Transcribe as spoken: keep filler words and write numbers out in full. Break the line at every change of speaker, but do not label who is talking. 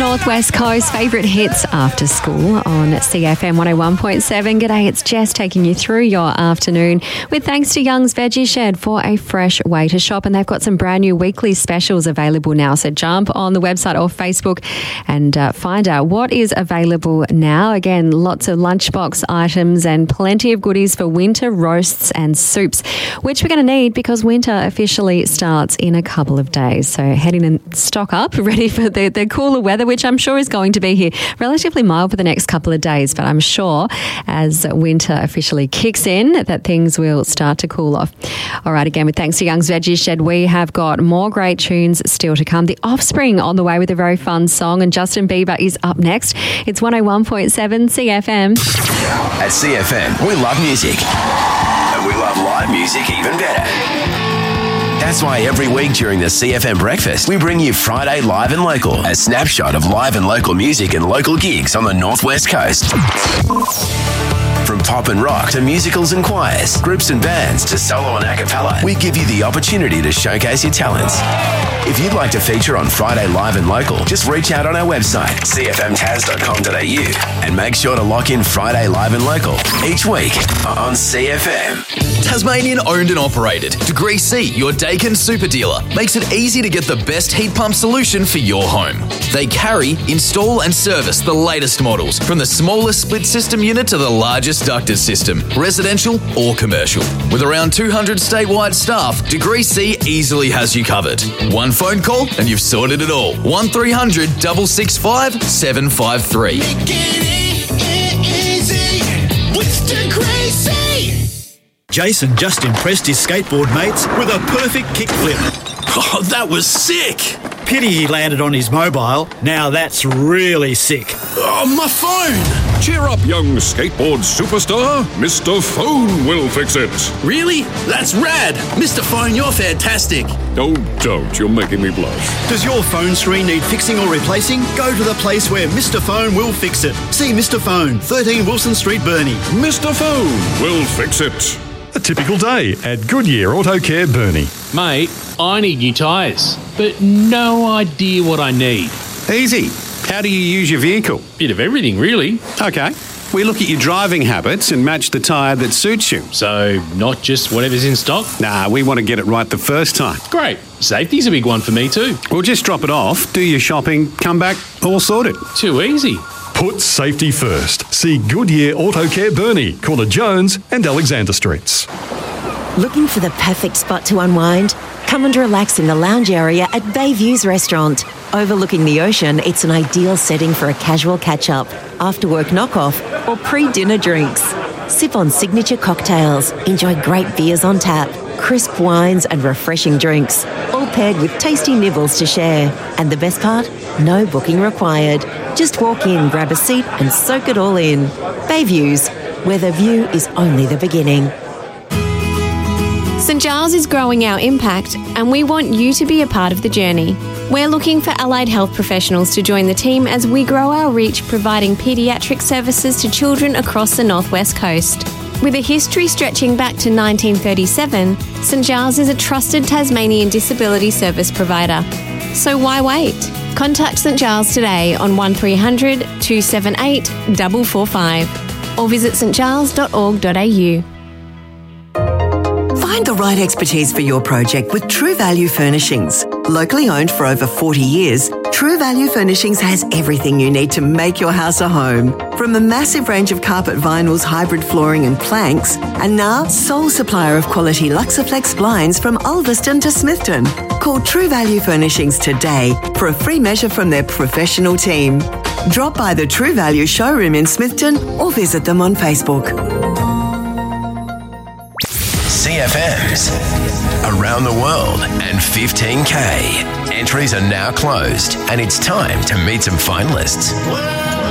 Northwest Coast, favourite hits after school on C F M one oh one point seven. G'day, it's Jess taking you through your afternoon with thanks to Young's Veggie Shed for a fresh way to shop, and they've got some brand new weekly specials available now. So jump on the website or Facebook and uh, find out what is available now. Again, lots of lunchbox items and plenty of goodies for winter roasts and soups, which we're going to need because winter officially starts in a couple of days. So head in and stock up, ready for the, the cooler weather, which I'm sure is going to be here relatively mild for the next couple of days. But I'm sure as winter officially kicks in that things will start to cool off. All right, again, with thanks to Young's Veggie Shed, we have got more great tunes still to come. The Offspring on the way with a very fun song, and Justin Bieber is up next. It's one oh one point seven C F M.
At C F M, we love music. And we love live music even better. That's why every week during the C F M Breakfast, we bring you Friday Live and Local, a snapshot of live and local music and local gigs on the Northwest Coast. From pop and rock to musicals and choirs, groups and bands to solo and a cappella, we give you the opportunity to showcase your talents. If you'd like to feature on Friday Live and Local, just reach out on our website, c f m tas dot com dot a u, and make sure to lock in Friday Live and Local each week on C F M.
Tasmanian owned and operated, Degree C, your Dakin super dealer, makes it easy to get the best heat pump solution for your home. They carry, install and service the latest models, from the smallest split system unit to the largest ducted system, residential or commercial. With around two hundred statewide staff, Degree C easily has you covered. One phone call and you've sorted it all. one three hundred, six six five, seven five three.
Make it easy with Degree C.
Jason just impressed his skateboard mates with a perfect kickflip.
Oh, that was sick.
Pity he landed on his mobile. Now that's really sick.
Oh, my phone.
Cheer up, young skateboard superstar. Mister Phone will fix it.
Really? That's rad. Mister Phone, you're fantastic.
Oh, don't. You're making me blush.
Does your phone screen need fixing or replacing? Go to the place where Mister Phone will fix it. See Mister Phone, thirteen Wilson Street, Burnie.
Mister Phone will fix it.
A typical day at Goodyear Auto Care, Burnie.
Mate, I need new tyres, but no idea what I need.
Easy. How do you use your vehicle?
Bit of everything, really.
Okay. We look at your driving habits and match the tyre that suits you.
So, not just whatever's in stock?
Nah, we want to get it right the first time.
Great. Safety's a big one for me too.
We'll just drop it off, do your shopping, come back, all sorted.
Too easy.
Put safety first. See Goodyear Auto Care, Burnie, Corner Jones and Alexander Streets.
Looking for the perfect spot to unwind? Come and relax in the lounge area at Bayviews Restaurant. Overlooking the ocean, it's an ideal setting for a casual catch-up, after-work knockoff or pre-dinner drinks. Sip on signature cocktails, enjoy great beers on tap, crisp wines and refreshing drinks, all paired with tasty nibbles to share. And the best part? No booking required. Just walk in, grab a seat and soak it all in. Bayviews, where the view is only the beginning.
St Giles is growing our impact and we want you to be a part of the journey. We're looking for allied health professionals to join the team as we grow our reach, providing paediatric services to children across the Northwest Coast. With a history stretching back to nineteen thirty-seven, St Giles is a trusted Tasmanian disability service provider. So why wait? Contact St Giles today on one three hundred, two seven eight, four four five or visit s t giles dot org dot a u.
Find the right expertise for your project with True Value Furnishings. Locally owned for over forty years, True Value Furnishings has everything you need to make your house a home. From a massive range of carpet vinyls, hybrid flooring and planks, and now sole supplier of quality Luxaflex blinds from Ulverston to Smithton. Call True Value Furnishings today for a free measure from their professional team. Drop by the True Value showroom in Smithton or visit them on Facebook.
C F M's Around the World and fifteen K. Entries are now closed and it's time to meet some finalists.